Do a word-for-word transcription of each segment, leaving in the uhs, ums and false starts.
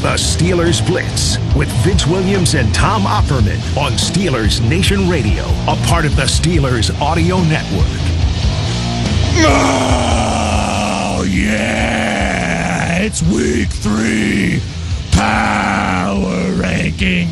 The Steelers Blitz with Vince Williams and Tom Opperman on Steelers Nation Radio, a part of the Steelers Audio Network. Oh, yeah! It's week three. Power ranking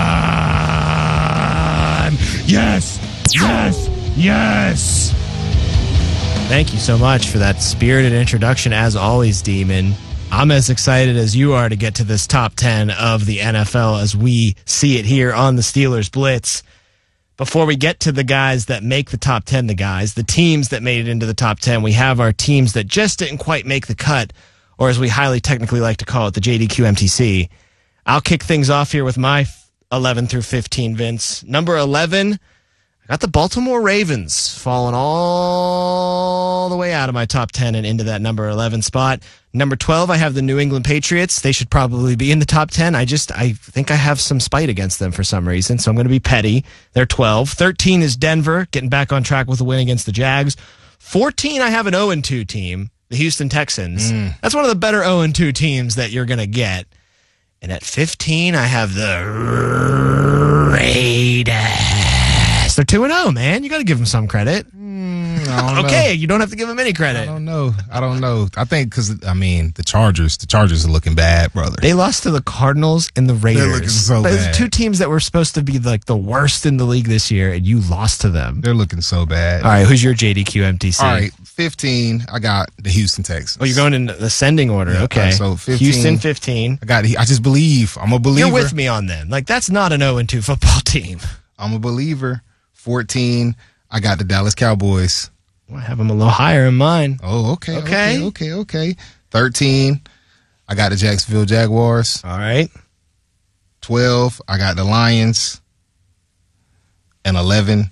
time. Yes, yes, yes. Thank you so much for that spirited introduction, as always, Demon. I'm as excited as you are to get to this top ten of the N F L as we see it here on the Steelers Blitz. Before we get to the guys that make the top ten, the guys, the teams that made it into the top ten, we have our teams that just didn't quite make the cut, or as we highly technically like to call it, the J D Q M T C. I'll kick things off here with my eleven through fifteen, Vince. Number eleven, I got the Baltimore Ravens falling all the way out of my top ten and into that number eleven spot. Number twelve, I have the New England Patriots. They should probably be in the top ten. I just, I think I have some spite against them for some reason, so I'm going to be petty. They're twelve. thirteen is Denver, getting back on track with a win against the Jags. fourteen, I have an oh and two team, the Houston Texans. Mm. That's one of the better oh and two teams that you're going to get. And at fifteen, I have the Raiders. They're two and oh, man. You got to give them some credit. Mm, I don't okay, know. you don't have to give them any credit. I don't know. I don't know. I think because, I mean, the Chargers, the Chargers are looking bad, brother. They lost to the Cardinals and the Raiders. They're looking so Those bad. two teams that were supposed to be like the worst in the league this year, and you lost to them. They're looking so bad. All right, who's your J D Q M T C? All right, fifteen, I got the Houston Texans. Oh, you're going in ascending order. Yeah, okay. right, so fifteen, Houston, fifteen. I got. I just believe. I'm a believer. You're with me on them. Like, that's not an oh and two football team. I'm a believer. fourteen, I got the Dallas Cowboys. I have them a little higher in mine. Oh, okay, Okay. okay, okay, okay. thirteen, I got the Jacksonville Jaguars. All right. twelve, I got the Lions. And eleven,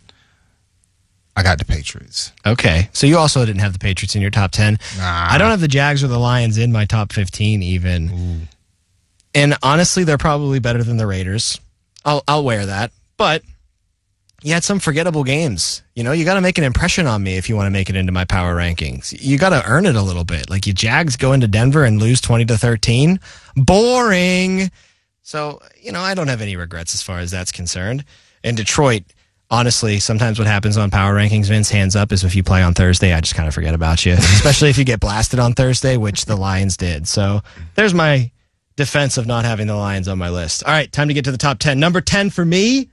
I got the Patriots. Okay. So you also didn't have the Patriots in your top ten. Nah. I don't have the Jags or the Lions in my top fifteen even. Ooh. And honestly, they're probably better than the Raiders. I'll I'll wear that. But you had some forgettable games. You know, you got to make an impression on me if you want to make it into my power rankings. You got to earn it a little bit. Like, you Jags go into Denver and lose twenty to thirteen. Boring. So, you know, I don't have any regrets as far as that's concerned. And Detroit, honestly, sometimes what happens on power rankings, Vince, hands up, is if you play on Thursday, I just kind of forget about you, especially if you get blasted on Thursday, which the Lions did. So there's my defense of not having the Lions on my list. All right, time to get to the top ten. Number ten for me,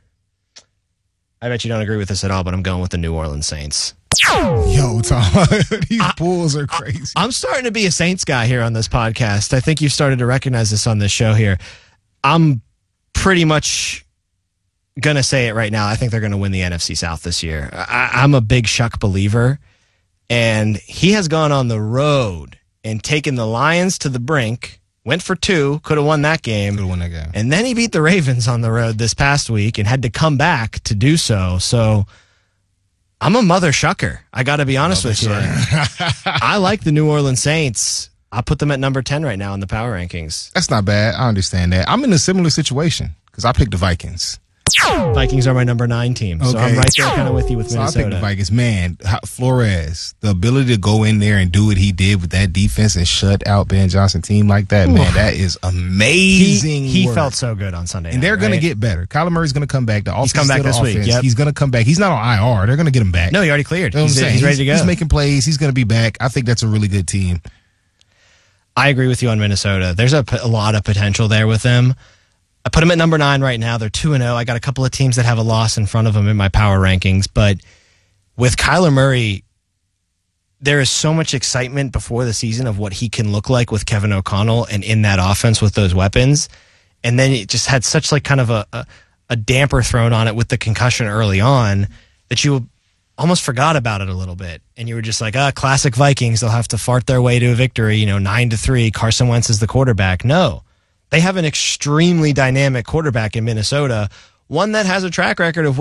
I bet you don't agree with this at all, but I'm going with the New Orleans Saints. Yo, Tom, these I, Bulls are crazy. I'm starting to be a Saints guy here on this podcast. I think you've started to recognize this on this show here. I'm pretty much going to say it right now. I think they're going to win the N F C South this year. I, I'm a big Shuck believer, and he has gone on the road and taken the Lions to the brink. Went for two, could have won that game. Could have won that game. And then he beat the Ravens on the road this past week and had to come back to do so. So I'm a mother shucker. I got to be honest Mother with you. I like the New Orleans Saints. I'll put them at number ten right now in the power rankings. That's not bad. I understand that. I'm in a similar situation because I picked the Vikings. Vikings are my number nine team. So Okay. I'm right there kind of with you with So I Minnesota. picked the Vikings. Man, how- Flores, the ability to go in there and do what he did with that defense and shut out Ben Johnson team like that, man, that is amazing. he he work. felt so good on Sunday And night, they're going right? to get better. Kyler Murray's going to come back. The offense come back still the this week, offense. yep. He's going to come back. He's not on I R. They're going to get him back. No, he already cleared. You know what I'm he's, saying? he's ready to go. He's making plays. He's going to be back. I think that's a really good team. I agree with you on Minnesota. There's a, a lot of potential there with them. I put them at number nine right now. They're two and oh. I got a couple of teams that have a loss in front of them in my power rankings. But with Kyler Murray, there is so much excitement before the season of what he can look like with Kevin O'Connell and in that offense with those weapons. And then it just had such like kind of a, a, a damper thrown on it with the concussion early on that you almost forgot about it a little bit. And you were just like, ah, classic Vikings. They'll have to fart their way to a victory, you know, nine to three. Carson Wentz is the quarterback. No. They have an extremely dynamic quarterback in Minnesota, one that has a track record of